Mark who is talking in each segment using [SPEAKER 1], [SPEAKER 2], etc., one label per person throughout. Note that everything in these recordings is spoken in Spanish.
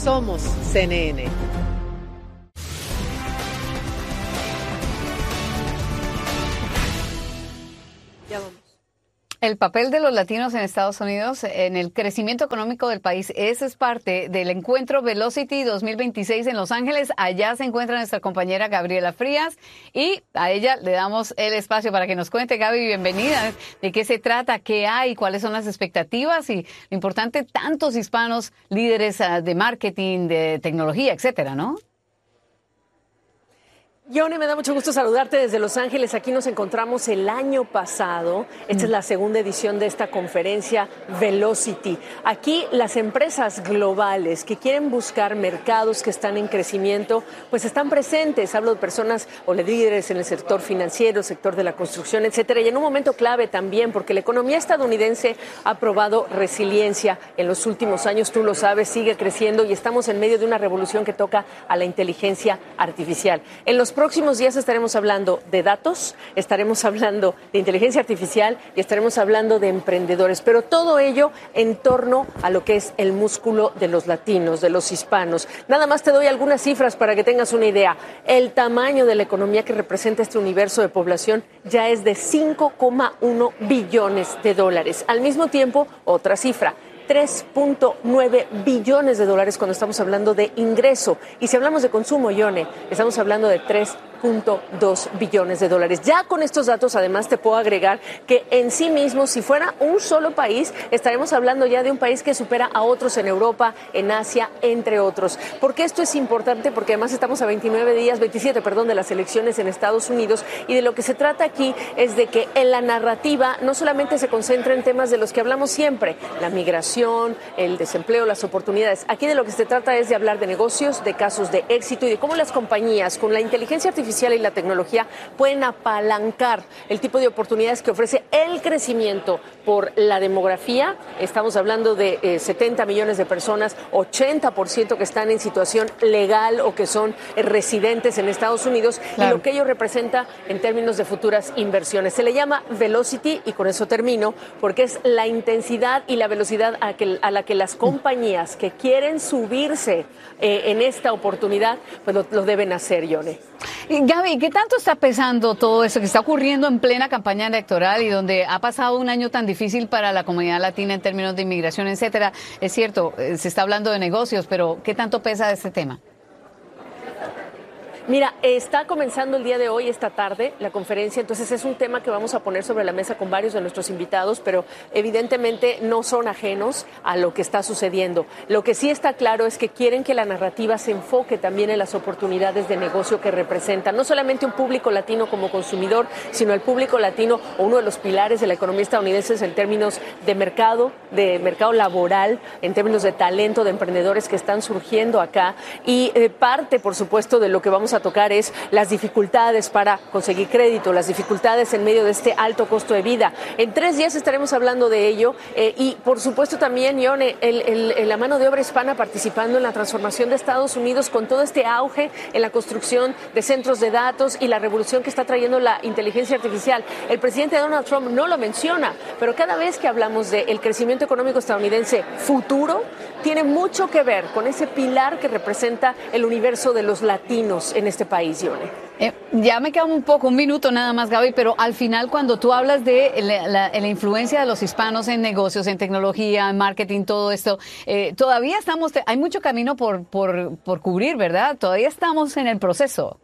[SPEAKER 1] Somos CNN. Ya vamos.
[SPEAKER 2] El papel de los latinos en Estados Unidos en el crecimiento económico del país, ese es parte del encuentro Velocity 2026 en Los Ángeles. Allá se encuentra nuestra compañera Gabriela Frías y a ella le damos el espacio para que nos cuente. Gaby, bienvenida. ¿De qué se trata? ¿Qué hay? ¿Cuáles son las expectativas? Y lo importante, tantos hispanos líderes de marketing, de tecnología, etcétera, ¿no?
[SPEAKER 3] Yone, me da mucho gusto saludarte desde Los Ángeles. Aquí nos encontramos el año pasado. Esta es la segunda edición de esta conferencia Velocity. Aquí las empresas globales que quieren buscar mercados que están en crecimiento, pues están presentes. Hablo de personas o de líderes en el sector financiero, sector de la construcción, etcétera. Y en un momento clave también, porque la economía estadounidense ha probado resiliencia en los últimos años. Tú lo sabes, sigue creciendo y estamos en medio de una revolución que toca a la inteligencia artificial. En los próximos días estaremos hablando de datos, estaremos hablando de inteligencia artificial y estaremos hablando de emprendedores, pero todo ello en torno a lo que es el músculo de los latinos, de los hispanos. Nada más te doy algunas cifras para que tengas una idea. El tamaño de la economía que representa este universo de población ya es de 5,1 billones de dólares. Al mismo tiempo, otra cifra. 3.9 billones de dólares cuando estamos hablando de ingreso. Y si hablamos de consumo, Yone, estamos hablando de 3.2 billones de dólares. Ya con estos datos, además, te puedo agregar que en sí mismo, si fuera un solo país, estaremos hablando ya de un país que supera a otros en Europa, en Asia, entre otros. ¿Por qué esto es importante? Porque además estamos a 27 de las elecciones en Estados Unidos y de lo que se trata aquí es de que en la narrativa no solamente se concentra en temas de los que hablamos siempre, la migración, el desempleo, las oportunidades. Aquí de lo que se trata es de hablar de negocios, de casos de éxito y de cómo las compañías con la inteligencia artificial y la tecnología pueden apalancar el tipo de oportunidades que ofrece el crecimiento por la demografía. Estamos hablando de 70 millones de personas, 80% que están en situación legal o que son residentes en Estados Unidos, claro, y lo que ello representa en términos de futuras inversiones. Se le llama Velocity y con eso termino, porque es la intensidad y la velocidad a la que las compañías que quieren subirse en esta oportunidad, pues lo deben hacer, Yone.
[SPEAKER 2] Gaby, ¿qué tanto está pesando todo eso que está ocurriendo en plena campaña electoral y donde ha pasado un año tan difícil para la comunidad latina en términos de inmigración, etcétera? Es cierto, se está hablando de negocios, pero ¿qué tanto pesa este tema?
[SPEAKER 3] Mira, está comenzando el día de hoy, esta tarde, la conferencia, entonces es un tema que vamos a poner sobre la mesa con varios de nuestros invitados, pero evidentemente no son ajenos a lo que está sucediendo. Lo que sí está claro es que quieren que la narrativa se enfoque también en las oportunidades de negocio que representan, no solamente un público latino como consumidor, sino el público latino o uno de los pilares de la economía estadounidense en términos de mercado laboral, en términos de talento, de emprendedores que están surgiendo acá y parte, por supuesto, de lo que vamos a tocar es las dificultades para conseguir crédito, las dificultades en medio de este alto costo de vida. En 3 días estaremos hablando de ello y, por supuesto, también, Yone, la mano de obra hispana participando en la transformación de Estados Unidos con todo este auge en la construcción de centros de datos y la revolución que está trayendo la inteligencia artificial. El presidente Donald Trump no lo menciona, pero cada vez que hablamos del crecimiento económico estadounidense futuro, tiene mucho que ver con ese pilar que representa el universo de los latinos en este país, Yone.
[SPEAKER 2] Ya me queda un minuto nada más, Gaby, pero al final cuando tú hablas de la influencia de los hispanos en negocios, en tecnología, en marketing, todo esto, todavía hay mucho camino por cubrir, ¿verdad? Todavía estamos en el proceso.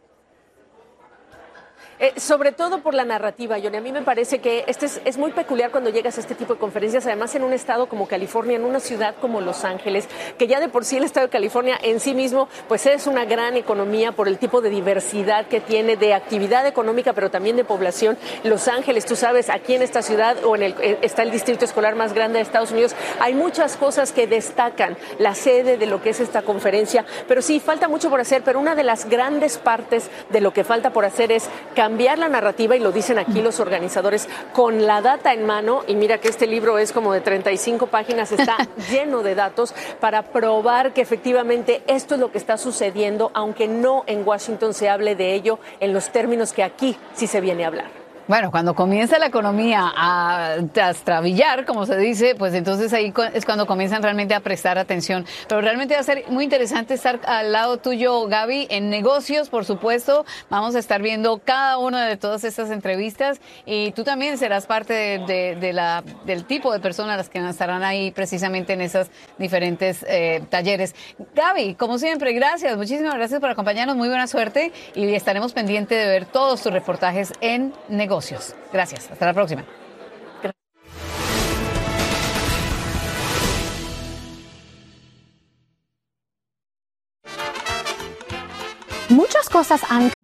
[SPEAKER 3] Sobre todo por la narrativa, Yone. A mí me parece que es muy peculiar cuando llegas a este tipo de conferencias, además en un estado como California, en una ciudad como Los Ángeles, que ya de por sí el estado de California en sí mismo pues es una gran economía por el tipo de diversidad que tiene de actividad económica, pero también de población. Los Ángeles, tú sabes, aquí en esta ciudad está el distrito escolar más grande de Estados Unidos. Hay muchas cosas que destacan la sede de lo que es esta conferencia, pero sí, falta mucho por hacer, pero una de las grandes partes de lo que falta por hacer es cambiar la narrativa, y lo dicen aquí los organizadores, con la data en mano, y mira que este libro es como de 35 páginas, está lleno de datos para probar que efectivamente esto es lo que está sucediendo, aunque no en Washington se hable de ello en los términos que aquí sí se viene a hablar.
[SPEAKER 2] Bueno, cuando comienza la economía a trastrabillar, como se dice, pues entonces ahí es cuando comienzan realmente a prestar atención. Pero realmente va a ser muy interesante estar al lado tuyo, Gaby, en negocios, por supuesto. Vamos a estar viendo cada una de todas estas entrevistas y tú también serás parte del tipo de personas las que estarán ahí precisamente en esas diferentes talleres. Gaby, como siempre, gracias, muchísimas gracias por acompañarnos, muy buena suerte y estaremos pendientes de ver todos tus reportajes en negocios. Gracias. Hasta la próxima.
[SPEAKER 4] Muchas cosas han